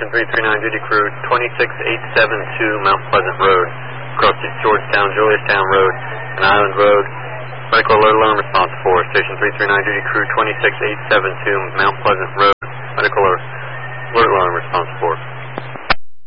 Station 339 duty crew 26872 Mount Pleasant Road. Across to Georgetown, Juliustown Road, and Island Road. Medical alert alarm response 4. Station 339 duty crew 26872 Mount Pleasant Road. Medical alert alarm response 4.